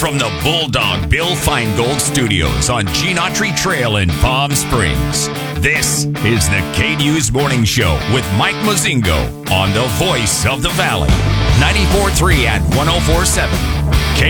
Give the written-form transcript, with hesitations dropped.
from the Bulldog Bill Feingold Studios on Gene Autry Trail in Palm Springs, this is the K-News Morning Show with Mike Mozingo on the Voice of the Valley, 94.3 and 104.7.